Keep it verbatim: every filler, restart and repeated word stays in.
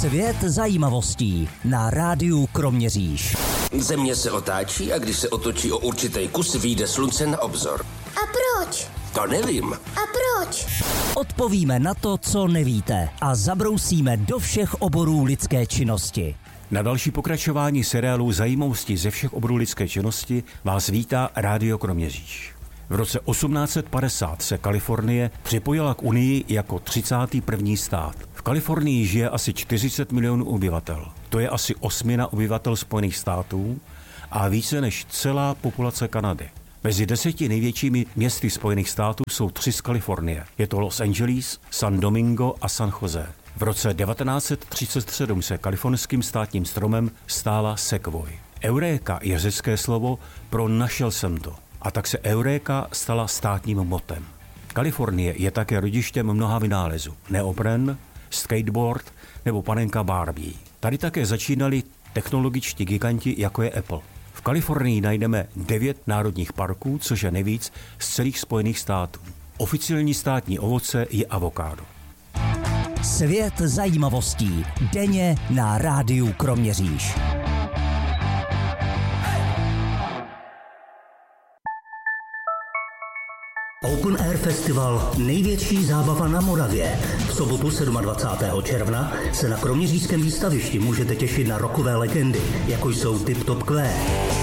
Svět zajímavostí na rádiu Kroměříž. Země se otáčí a když se otočí o určitý kus, vyjde slunce na obzor. A proč? To nevím. A proč? Odpovíme na to, co nevíte a zabrousíme do všech oborů lidské činnosti. Na další pokračování seriálu Zajímavosti ze všech oborů lidské činnosti vás vítá Rádio Kroměříž. V roce osmnáct set padesát se Kalifornie připojila k Unii jako třicátý první stát. V Kalifornii žije asi čtyřicet milionů obyvatel. To je asi osmina obyvatel Spojených států a více než celá populace Kanady. Mezi deseti největšími městy Spojených států jsou tři z Kalifornie. Je to Los Angeles, San Domingo a San Jose. V roce devatenáct set třicet sedm se kalifornským státním stromem stála sekvoj. Euréka je řecké slovo pro našel jsem to. A tak se Euréka stala státním motem. Kalifornie je také rodištěm mnoha vynálezů. Neopren, skateboard nebo panenka Barbie. Tady také začínali technologičtí giganti, jako je Apple. V Kalifornii najdeme devět národních parků, což je nejvíc z celých Spojených států. Oficiální státní ovoce je avokádo. Svět zajímavostí denně na rádiu Kroměříž. Open Air Festival, největší zábava na Moravě. V sobotu dvacátého sedmého června se na kroměřížském výstavišti můžete těšit na rockové legendy, jako jsou Tip Top Q,